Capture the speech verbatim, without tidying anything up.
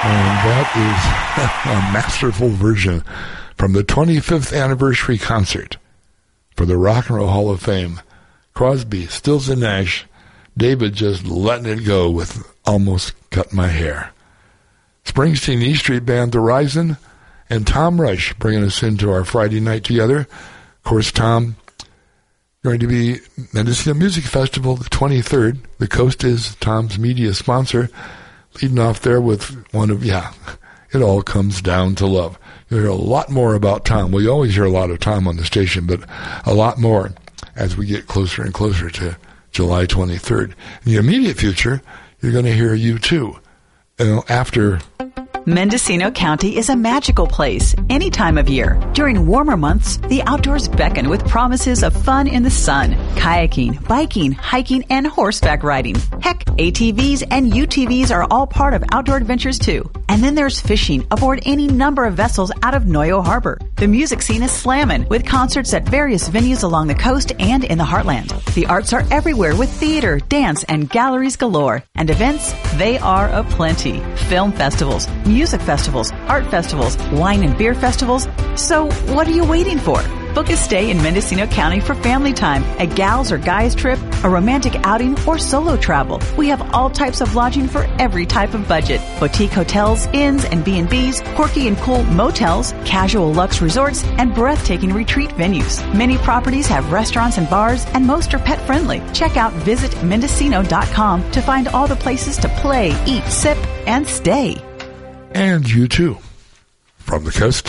And that is a masterful version from the twenty-fifth anniversary concert for the Rock and Roll Hall of Fame. Crosby, Stills and Nash, David just letting it go with Almost Cut My Hair. Springsteen, E Street Band, The Horizon, and Tom Rush bringing us into our Friday night together. Of course, Tom, going to be Mendocino Music Festival the twenty-third. The Coast is Tom's media sponsor. Leading off there with one of, yeah, it all comes down to love. You'll hear a lot more about Tom. We always hear a lot of Tom on the station, but a lot more as we get closer and closer to July twenty-third. In the immediate future, you're going to hear U two. You know, after... Mendocino County is a magical place any time of year. During warmer months, the outdoors beckon with promises of fun in the sun, kayaking, biking, hiking, and horseback riding. Heck, A T Vs and U T Vs are all part of outdoor adventures too. And then there's fishing aboard any number of vessels out of Noyo Harbor. The music scene is slammin' with concerts at various venues along the coast and in the heartland. The arts are everywhere with theater, dance, and galleries galore. And events, they are aplenty. Film festivals, music festivals, art festivals, wine and beer festivals. So what are you waiting for? Book a stay in Mendocino County for family time, a gals or guys trip, a romantic outing, or solo travel. We have all types of lodging for every type of budget. Boutique hotels, inns and B and Bs, quirky and cool motels, casual luxe resorts, and breathtaking retreat venues. Many properties have restaurants and bars, and most are pet friendly. Check out visit mendocino dot com to find all the places to play, eat, sip, and stay. And you too. From the coast